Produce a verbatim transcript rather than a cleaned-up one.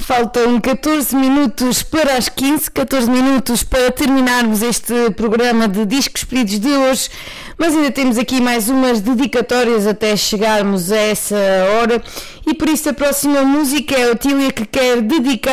Faltam catorze minutos para as quinze, catorze minutos para terminarmos este programa de Discos Pedidos de hoje, mas ainda temos aqui mais umas dedicatórias até chegarmos a essa hora, e por isso a próxima música é a Otília, que quer dedicar